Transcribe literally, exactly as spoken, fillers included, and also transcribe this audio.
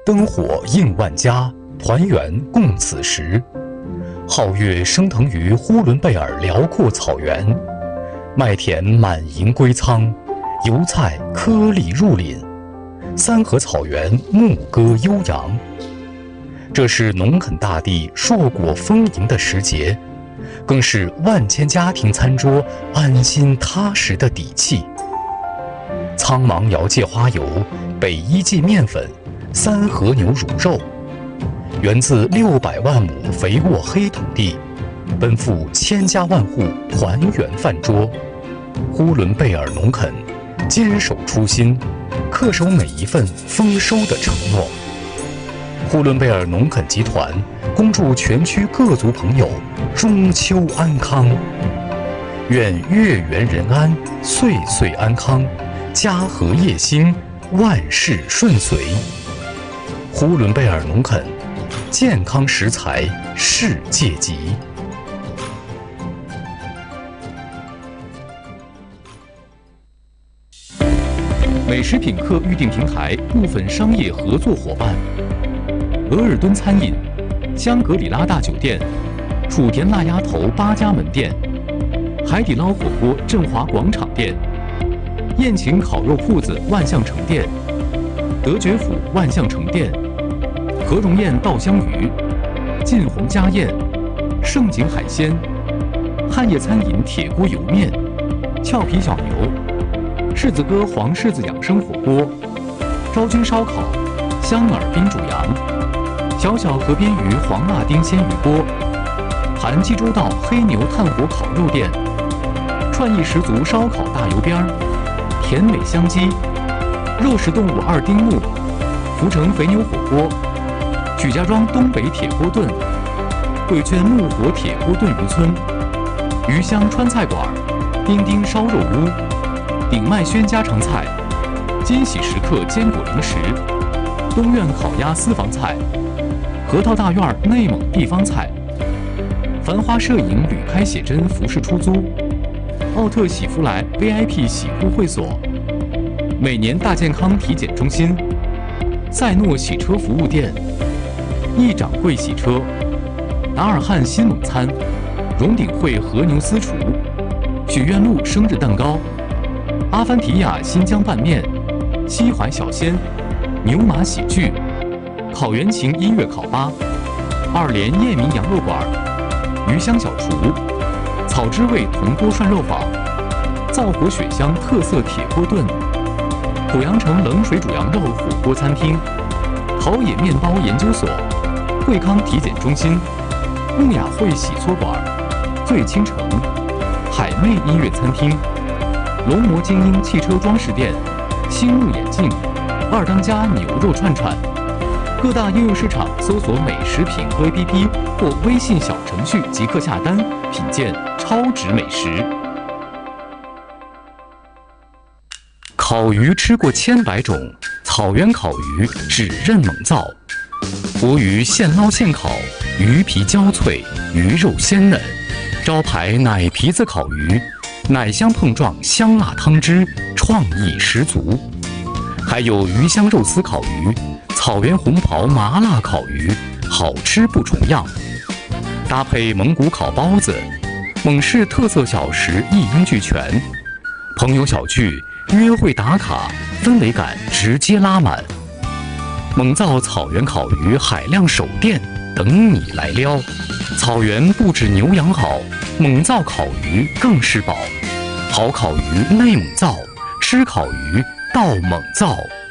灯火映万家，团圆共此时。皓月升腾于呼伦贝尔辽阔草原，麦田满盈归仓，油菜颗粒入林，三河草原牧歌悠扬。这是农垦大地硕果丰盈的时节，更是万千家庭餐桌安心踏实的底气。苍芒瑶芥花油，北一记面粉，三和牛乳肉，源自六百万亩肥沃黑土地，奔赴千家万户团圆饭桌。呼伦贝尔农垦坚守初心，恪守每一份丰收的承诺。呼伦贝尔农垦集团恭祝全区各族朋友中秋安康，愿月圆人安，岁岁安康，家和业兴，万事顺遂。呼伦贝尔农垦，健康食材世界级。美食品客预订平台部分商业合作伙伴：额尔敦餐饮、香格里拉大酒店、楚田辣鸭头八家门店、海底捞火锅振华广场店、宴请烤肉铺子万象城店、德觉府万象城店、何荣宴稻香鱼、晋宏家宴、盛景海鲜、汉业餐饮铁锅油面、俏皮小牛、柿子哥黄柿子养生火锅、昭君烧烤、香饵冰煮羊、小小河边鱼黄辣丁鲜鱼锅、韩济州道黑牛炭火烤肉店、创意十足烧烤大油边儿、甜美香鸡、肉食动物二丁目、福成肥牛火锅、曲家庄东北铁锅炖、贵圈木火铁锅炖渔村、鱼香川菜馆、丁丁烧肉屋、鼎麦轩家常菜、金喜时刻坚果零食、东苑烤鸭私房菜、核桃大院内蒙地方菜、繁花摄影旅开写真服饰出租、奥特喜福来 V I P 洗护会所、每年大健康体检中心、赛诺洗车服务店、易掌柜洗车、达尔汉新蒙餐、荣鼎汇和牛私厨、许愿路生日蛋糕、阿凡提亚新疆拌面、西淮小鲜、牛马喜剧、烤原琴音乐烤吧、二连叶明羊肉馆、鱼香小厨、草之味铜锅涮肉坊、灶火雪香特色铁锅炖、濮阳城冷水煮羊肉火锅餐厅、陶冶面包研究所、惠康体检中心、穆雅汇洗搓馆、醉倾城、海魅音乐餐厅、龙魔精英汽车装饰店、星目眼镜、二当家牛肉串串。各大应用市场搜索美食品客 A P P 或微信小程序即可下单，品鉴超值美食。烤鱼吃过千百种，草原烤鱼只认猛造。活鱼现捞现烤，鱼皮焦脆，鱼肉鲜嫩。招牌奶皮子烤鱼，奶香碰撞香辣汤汁，创意十足。还有鱼香肉丝烤鱼、草原红袍麻辣烤鱼，好吃不重样。搭配蒙古烤包子，蒙市特色小食一应俱全。朋友小聚、约会打卡，氛围感直接拉满。蒙造草原烤鱼海量首店等你来撩。草原不止牛羊好，蒙造烤鱼更是宝。好烤鱼内蒙造，吃烤鱼到蒙造。